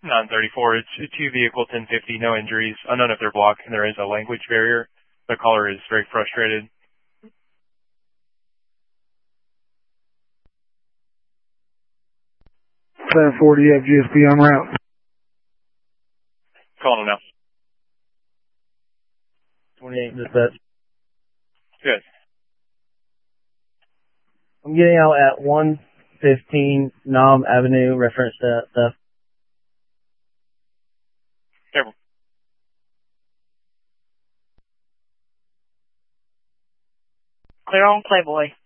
934. It's two vehicle 1050, no injuries, unknown if they're blocked, and there is a language barrier. The caller is very frustrated. 740 FGSP on route. Calling them now. 28 dispatch. Good. I'm getting out at 115 Nam Avenue, reference to theft. Careful. Clear on Playboy.